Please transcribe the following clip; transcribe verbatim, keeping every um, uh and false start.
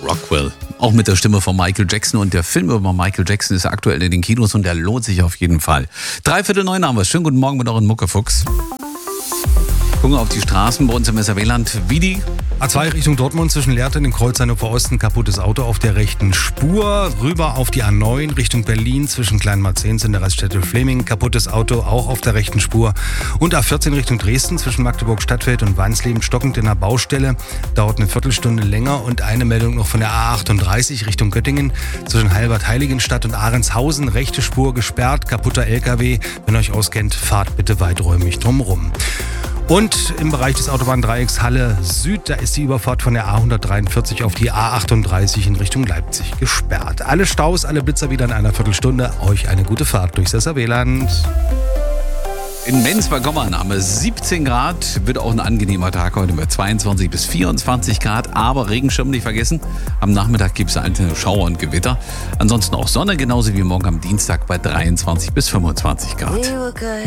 Rockwell. Auch mit der Stimme von Michael Jackson. Und der Film über Michael Jackson ist aktuell in den Kinos und der lohnt sich auf jeden Fall. Dreiviertel neun haben wir. Schönen guten Morgen mit euren Muckefuchs. Gucken auf die Straßen bei uns im S R W-Land. Wie die A zwei Richtung Dortmund zwischen Lehrten im Kreuz Hannover Osten, kaputtes Auto auf der rechten Spur. Rüber auf die A neun Richtung Berlin zwischen Kleinmarzens in der Raststätte Fleming, kaputtes Auto auch auf der rechten Spur. Und A vierzehn Richtung Dresden zwischen Magdeburg Stadtfeld und Wansleben stockend in der Baustelle. Dauert eine Viertelstunde länger. Und eine Meldung noch von der A achtunddreißig Richtung Göttingen zwischen Heilbad-Heiligenstadt und Ahrendshausen. Rechte Spur gesperrt, kaputter L K W. Wenn ihr euch auskennt, fahrt bitte weiträumig drumrum. Und im Bereich des Autobahndreiecks Halle Süd, da ist die Überfahrt von der A hundertdreiundvierzig auf die A achtunddreißig in Richtung Leipzig gesperrt. Alle Staus, alle Blitzer wieder in einer Viertelstunde. Euch eine gute Fahrt durchs S R W-Land. In Menzberg-Gommern haben wir siebzehn Grad. Wird auch ein angenehmer Tag heute mit zweiundzwanzig bis vierundzwanzig Grad. Aber Regenschirm nicht vergessen. Am Nachmittag gibt es einzelne Schauer und Gewitter. Ansonsten auch Sonne, genauso wie morgen am Dienstag bei dreiundzwanzig bis fünfundzwanzig Grad.